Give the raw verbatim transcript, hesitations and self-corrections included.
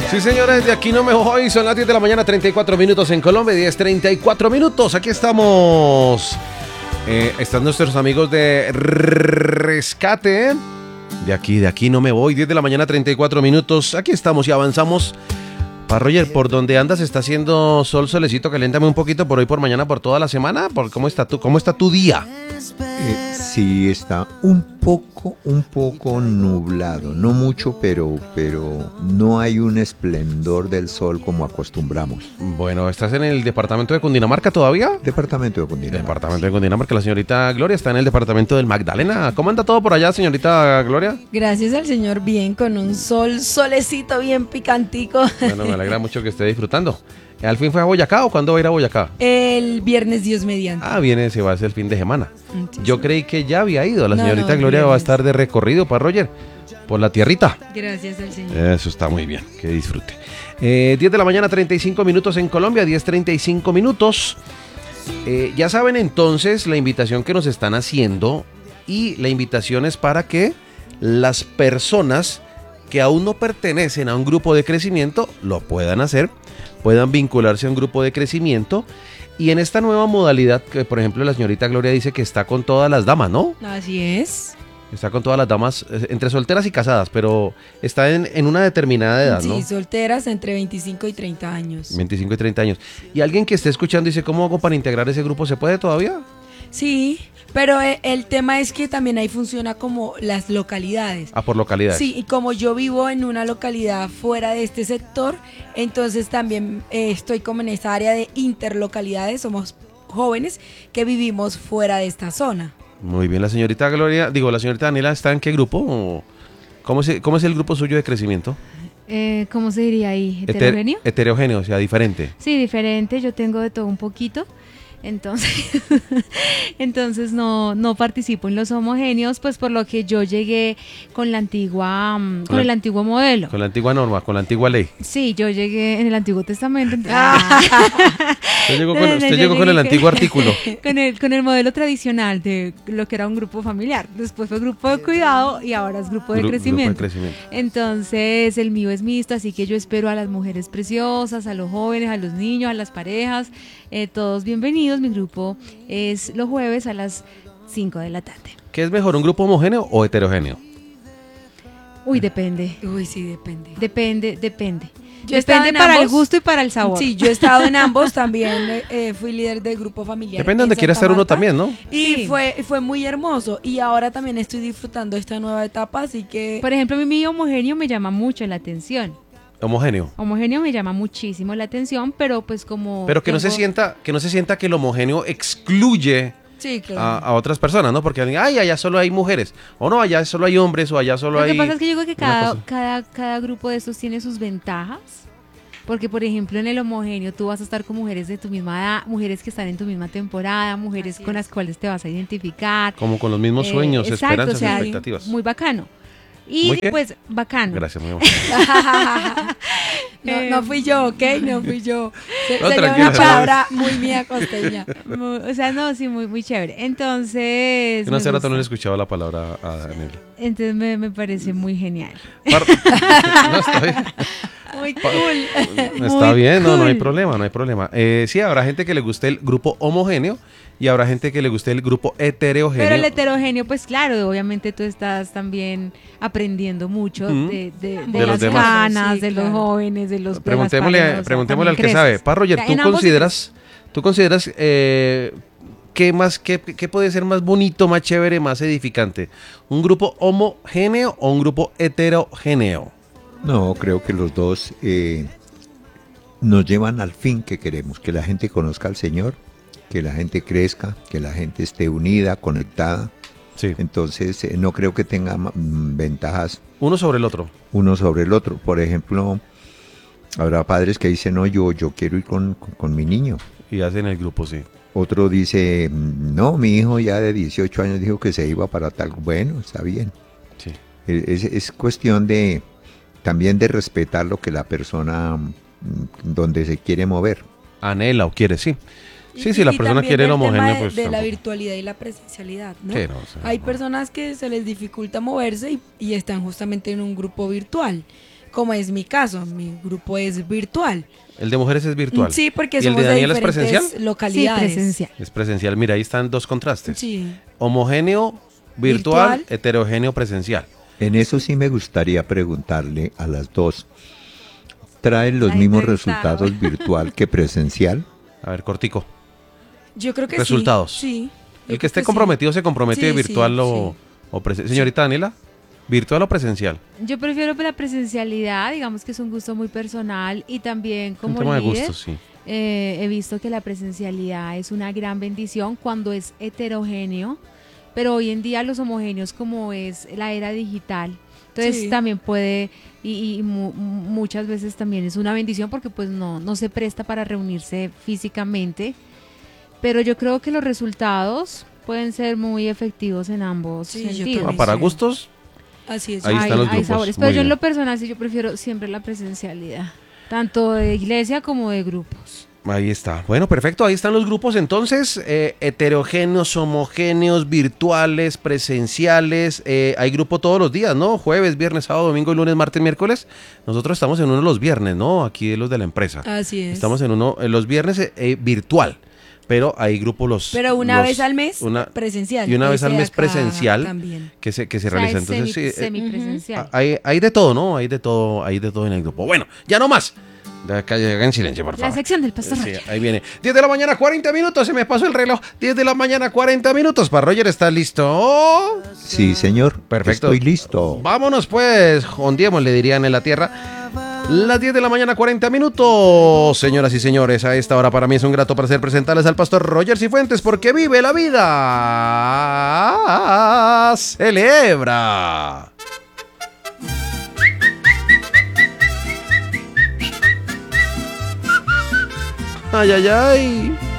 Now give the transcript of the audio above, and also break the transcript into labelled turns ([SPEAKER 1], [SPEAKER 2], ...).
[SPEAKER 1] Sí, señores, de aquí no me voy. Son las diez de la mañana, treinta y cuatro minutos en Colombia, diez treinta y cuatro minutos. Aquí estamos. Eh, están nuestros amigos de Rescate. De aquí, de aquí no me voy. diez de la mañana, treinta y cuatro minutos. Aquí estamos y avanzamos. Para Roger, ¿por dónde andas? ¿Está haciendo sol, solecito? Caliéntame un poquito por hoy, por mañana, por toda la semana. ¿Por cómo está tu, cómo está tu día?
[SPEAKER 2] Eh, sí, está un poco, un poco nublado, no mucho, pero, pero no hay un esplendor del sol como acostumbramos.
[SPEAKER 1] Bueno, ¿estás en el departamento de Cundinamarca todavía?
[SPEAKER 2] Departamento de Cundinamarca.
[SPEAKER 1] Departamento de Cundinamarca. La señorita Gloria está en el departamento del Magdalena. ¿Cómo anda todo por allá, señorita Gloria?
[SPEAKER 3] Gracias al señor, bien, con un sol, solecito bien picantico.
[SPEAKER 1] Bueno, me alegra mucho que esté disfrutando. ¿Al fin fue a Boyacá o cuándo va a ir a Boyacá?
[SPEAKER 3] El viernes, Dios mediante.
[SPEAKER 1] Ah, viene, se va a hacer el fin de semana.
[SPEAKER 3] Sí,
[SPEAKER 1] Yo
[SPEAKER 3] sí.
[SPEAKER 1] creí que ya había ido. La
[SPEAKER 3] No,
[SPEAKER 1] señorita
[SPEAKER 3] no,
[SPEAKER 1] Gloria va a
[SPEAKER 3] viernes.
[SPEAKER 1] estar de recorrido para Roger, por la tierrita.
[SPEAKER 3] Gracias al señor.
[SPEAKER 1] Eso está muy bien, que disfrute. Eh, diez de la mañana, treinta y cinco minutos en Colombia, diez treinta y cinco minutos. Eh, ya saben entonces la invitación que nos están haciendo, y la invitación es para que las personas que aún no pertenecen a un grupo de crecimiento lo puedan hacer, puedan vincularse a un grupo de crecimiento. Y en esta nueva modalidad, que por ejemplo la señorita Gloria dice que está con todas las damas, ¿no?
[SPEAKER 3] Así es.
[SPEAKER 1] Está con todas las damas, eh, entre solteras y casadas, pero está en, en una determinada edad, ¿no?
[SPEAKER 3] Sí, solteras entre veinticinco y treinta años.
[SPEAKER 1] veinticinco y treinta años. Y alguien que esté escuchando dice, ¿cómo hago para integrar ese grupo? ¿Se puede todavía?
[SPEAKER 3] Sí, pero eh, el tema es que también ahí funciona como las localidades.
[SPEAKER 1] Ah, por localidades.
[SPEAKER 3] Sí, y como yo vivo en una localidad fuera de este sector, entonces también eh, estoy como en esa área de interlocalidades, somos jóvenes que vivimos fuera de esta zona.
[SPEAKER 1] Muy bien, la señorita Gloria, digo, la señorita Daniela, ¿está en qué grupo? ¿O ¿Cómo es, cómo es el grupo suyo de crecimiento?
[SPEAKER 4] Eh, ¿Cómo se diría ahí?
[SPEAKER 1] Heter-
[SPEAKER 4] ¿Heterogéneo?
[SPEAKER 1] heterogéneo, o sea, diferente.
[SPEAKER 4] Sí, diferente. Yo tengo de todo un poquito. Entonces, entonces no, no participo en los homogéneos, pues por lo que yo llegué con la antigua, mm, con,
[SPEAKER 1] Con la-
[SPEAKER 4] el antiguo modelo.
[SPEAKER 1] Con la antigua norma, con la antigua ley.
[SPEAKER 4] Sí, yo llegué en el Antiguo Testamento. entonces-
[SPEAKER 1] Usted llegó con,
[SPEAKER 4] No, no,
[SPEAKER 1] usted
[SPEAKER 4] yo
[SPEAKER 1] llegó con el
[SPEAKER 4] llegué-
[SPEAKER 1] antiguo artículo.
[SPEAKER 4] con el con el modelo tradicional de lo que era un grupo familiar. Después fue grupo de cuidado y ahora es grupo de
[SPEAKER 1] Gru-
[SPEAKER 4] crecimiento.
[SPEAKER 1] Grupo de crecimiento.
[SPEAKER 4] Entonces el mío es mixto, así que yo espero a las mujeres preciosas, a los jóvenes, a los niños, a las parejas, eh, todos bienvenidos. Mi grupo es los jueves a las cinco de la tarde.
[SPEAKER 1] ¿Qué es mejor, un grupo homogéneo o heterogéneo?
[SPEAKER 4] Uy, depende,
[SPEAKER 3] Uy, sí, depende.
[SPEAKER 4] depende, depende.
[SPEAKER 3] Yo he estado
[SPEAKER 4] Depende
[SPEAKER 3] en
[SPEAKER 4] para el
[SPEAKER 3] ambos.
[SPEAKER 4] gusto y para el sabor.
[SPEAKER 3] Sí, yo he estado en ambos también, eh, fui líder del grupo familiar.
[SPEAKER 1] Depende de
[SPEAKER 3] en
[SPEAKER 1] donde quiera
[SPEAKER 3] Santa
[SPEAKER 1] estar uno
[SPEAKER 3] Marta.
[SPEAKER 1] también, ¿no?
[SPEAKER 3] Y
[SPEAKER 4] Sí.
[SPEAKER 3] fue, fue muy hermoso. Y ahora también estoy disfrutando esta nueva etapa, así que...
[SPEAKER 4] Por ejemplo, a mí mi homogéneo me llama mucho la atención.
[SPEAKER 1] Homogéneo.
[SPEAKER 4] Homogéneo me llama muchísimo la atención, pero pues como...
[SPEAKER 1] Pero que no se
[SPEAKER 4] tengo-
[SPEAKER 1] sienta, que no se sienta que el homogéneo excluye
[SPEAKER 3] Sí, claro.
[SPEAKER 1] a, a otras personas, ¿no? Porque alguien, ay, allá solo hay mujeres, o no, allá solo hay hombres, o allá solo
[SPEAKER 4] Lo
[SPEAKER 1] hay...
[SPEAKER 4] que pasa es que yo digo que
[SPEAKER 1] una
[SPEAKER 4] cada,
[SPEAKER 1] cosa.
[SPEAKER 4] cada, cada grupo de estos tiene sus ventajas. Porque, por ejemplo, en el homogéneo tú vas a estar con mujeres de tu misma edad, mujeres que están en tu misma temporada, mujeres
[SPEAKER 3] Así
[SPEAKER 4] con
[SPEAKER 3] es.
[SPEAKER 4] las cuales te vas a identificar.
[SPEAKER 1] Como con los mismos
[SPEAKER 4] Eh,
[SPEAKER 1] sueños,
[SPEAKER 4] exacto,
[SPEAKER 1] esperanzas
[SPEAKER 4] o sea,
[SPEAKER 1] y expectativas.
[SPEAKER 4] Muy bacano. Y
[SPEAKER 1] ¿Muy qué?
[SPEAKER 4] pues, bacano.
[SPEAKER 1] Gracias, muy amor.
[SPEAKER 3] No, no fui yo, ¿ok? No fui yo. Se-
[SPEAKER 1] No,
[SPEAKER 3] sería
[SPEAKER 1] tranquila,
[SPEAKER 3] una palabra muy mía costeña.
[SPEAKER 4] Muy- o sea, no, sí, muy, muy chévere. Entonces...
[SPEAKER 1] Que no hace
[SPEAKER 4] me
[SPEAKER 1] rato no le
[SPEAKER 4] gusta.
[SPEAKER 1] escuchaba la palabra a Daniela.
[SPEAKER 4] Entonces me, me parece muy genial.
[SPEAKER 1] Par- no, está bien.
[SPEAKER 3] Muy cool.
[SPEAKER 1] Está
[SPEAKER 4] Muy
[SPEAKER 1] bien, no, no hay
[SPEAKER 4] cool.
[SPEAKER 1] problema, no hay problema. Eh, sí, habrá gente que le guste el grupo homogéneo y habrá gente que le guste el grupo heterogéneo.
[SPEAKER 4] Pero el heterogéneo, pues claro, obviamente tú estás también aprendiendo mucho
[SPEAKER 1] Ujú.
[SPEAKER 4] de, de- de
[SPEAKER 1] De
[SPEAKER 4] las
[SPEAKER 1] los demás.
[SPEAKER 4] canas,
[SPEAKER 3] Sí,
[SPEAKER 4] de los
[SPEAKER 3] claro.
[SPEAKER 4] jóvenes, de los de las
[SPEAKER 1] Preguntémosle,
[SPEAKER 4] parejas, o sea,
[SPEAKER 1] preguntémosle al que
[SPEAKER 4] también
[SPEAKER 1] sabe.
[SPEAKER 4] creces.
[SPEAKER 1] Pa, Roger,
[SPEAKER 4] Ya,
[SPEAKER 1] ¿tú
[SPEAKER 4] en ambos
[SPEAKER 1] consideras, tú consideras eh, qué más, qué, qué puede ser más bonito, más chévere, más edificante? ¿Un grupo homogéneo o un grupo heterogéneo?
[SPEAKER 2] No, creo que los dos eh, nos llevan al fin que queremos, que la gente conozca al Señor, que la gente crezca, que la gente esté unida, conectada.
[SPEAKER 1] Sí.
[SPEAKER 2] Entonces, eh, no creo que tenga ma- mm, ventajas
[SPEAKER 1] Uno sobre el otro.
[SPEAKER 2] uno sobre el otro. Por ejemplo, habrá padres que dicen, no, yo, yo quiero ir con, con, con mi niño.
[SPEAKER 1] Y hacen el grupo, sí.
[SPEAKER 2] Otro dice, "Mm, no, mi hijo ya de dieciocho años dijo que se iba para tal". Bueno, está bien.
[SPEAKER 1] Sí.
[SPEAKER 2] Es, es cuestión de también de respetar lo que la persona mm, donde se quiere mover.
[SPEAKER 1] Anhela o quiere, sí. Sí,
[SPEAKER 3] Y-
[SPEAKER 1] si la
[SPEAKER 3] y
[SPEAKER 1] persona
[SPEAKER 3] también
[SPEAKER 1] quiere el
[SPEAKER 3] del tema
[SPEAKER 1] homogéneo,
[SPEAKER 3] de,
[SPEAKER 1] pues
[SPEAKER 3] de la
[SPEAKER 1] tampoco.
[SPEAKER 3] virtualidad y la presencialidad, ¿no?
[SPEAKER 1] Sí, no, o sea,
[SPEAKER 3] Hay
[SPEAKER 1] no.
[SPEAKER 3] personas que se les dificulta moverse y, y están justamente en un grupo virtual. como es mi caso, mi grupo es virtual.
[SPEAKER 1] El de mujeres es virtual.
[SPEAKER 3] Sí, porque
[SPEAKER 1] ¿Y el
[SPEAKER 3] somos
[SPEAKER 1] de
[SPEAKER 3] de
[SPEAKER 1] Daniel es
[SPEAKER 3] diferentes
[SPEAKER 1] presencial?
[SPEAKER 3] localidades.
[SPEAKER 4] Sí, presencial.
[SPEAKER 1] Es presencial. Mira, ahí están dos contrastes.
[SPEAKER 3] Sí.
[SPEAKER 1] Homogéneo, virtual,
[SPEAKER 3] Virtual.
[SPEAKER 1] heterogéneo, presencial.
[SPEAKER 2] En eso sí me gustaría preguntarle a las dos. ¿Traen los
[SPEAKER 4] La
[SPEAKER 2] mismos
[SPEAKER 4] entrevistada.
[SPEAKER 2] resultados virtual que presencial?
[SPEAKER 1] A ver, cortico.
[SPEAKER 3] Yo creo que
[SPEAKER 1] Resultados.
[SPEAKER 3] sí. Sí.
[SPEAKER 1] El
[SPEAKER 3] Yo
[SPEAKER 1] que esté
[SPEAKER 3] creo sí.
[SPEAKER 1] comprometido se compromete
[SPEAKER 3] Sí,
[SPEAKER 1] virtual
[SPEAKER 3] sí,
[SPEAKER 1] o,
[SPEAKER 3] sí.
[SPEAKER 1] o presencial. Señorita Daniela, ¿virtual o presencial?
[SPEAKER 4] Yo prefiero la presencialidad, digamos que es un gusto muy personal y también como
[SPEAKER 1] Un tema de
[SPEAKER 4] líder,
[SPEAKER 1] gustos, sí.
[SPEAKER 4] eh, he visto que la presencialidad es una gran bendición cuando es heterogéneo, pero hoy en día los homogéneos como es la era digital, entonces
[SPEAKER 3] Sí.
[SPEAKER 4] también puede y, y mu- muchas veces también es una bendición porque pues no, no se presta para reunirse físicamente, pero yo creo que los resultados pueden ser muy efectivos en ambos
[SPEAKER 3] Sí, yo
[SPEAKER 4] sentidos.
[SPEAKER 1] Ah,
[SPEAKER 3] también.
[SPEAKER 1] para
[SPEAKER 3] sí.
[SPEAKER 1] gustos,
[SPEAKER 3] Así es.
[SPEAKER 1] Ahí
[SPEAKER 4] hay,
[SPEAKER 1] están los
[SPEAKER 4] hay
[SPEAKER 1] grupos,
[SPEAKER 4] sabores,
[SPEAKER 1] muy
[SPEAKER 4] pero yo en
[SPEAKER 1] bien.
[SPEAKER 4] lo personal sí yo prefiero siempre la presencialidad, tanto de iglesia como de grupos.
[SPEAKER 1] ahí está. Bueno, perfecto, ahí están los grupos entonces, eh, heterogéneos, homogéneos, virtuales, presenciales. Eh, hay grupo todos los días, ¿no? Jueves, viernes, sábado, domingo, lunes, martes, miércoles. Nosotros estamos en uno de los viernes, ¿no? Aquí de los de la empresa.
[SPEAKER 3] Así es.
[SPEAKER 1] Estamos en uno, en los viernes eh, eh, virtual, pero hay grupos los...
[SPEAKER 3] Pero una
[SPEAKER 1] los-
[SPEAKER 3] vez al mes
[SPEAKER 1] una-
[SPEAKER 3] presencial.
[SPEAKER 1] y una vez
[SPEAKER 3] Ese
[SPEAKER 1] al
[SPEAKER 3] de
[SPEAKER 1] mes
[SPEAKER 3] acá
[SPEAKER 1] presencial.
[SPEAKER 3] También.
[SPEAKER 1] que se, que se
[SPEAKER 4] O sea,
[SPEAKER 1] realiza.
[SPEAKER 4] es
[SPEAKER 1] Entonces,
[SPEAKER 4] semi-
[SPEAKER 1] sí, eh,
[SPEAKER 4] semipresencial.
[SPEAKER 1] hay, hay de todo, ¿no? Hay de todo, hay de todo en el grupo. Bueno, ya no más. De acá llega en silencio, por
[SPEAKER 4] La
[SPEAKER 1] favor.
[SPEAKER 4] sección del pastor
[SPEAKER 1] Sí,
[SPEAKER 4] Roger.
[SPEAKER 1] ahí viene. diez de la mañana, cuarenta minutos. Se me pasó el reloj. diez de la mañana, cuarenta minutos. Para Roger, ¿estás listo?
[SPEAKER 2] Sí, señor.
[SPEAKER 1] Perfecto.
[SPEAKER 2] Estoy listo.
[SPEAKER 1] Vámonos, pues. Hondiemos, le dirían en la tierra. Las diez de la mañana, cuarenta minutos. Señoras y señores, a esta hora para mí es un grato placer presentarles al pastor Roger Cifuentes, porque vive la vida. Celebra. Ay, ay, ay.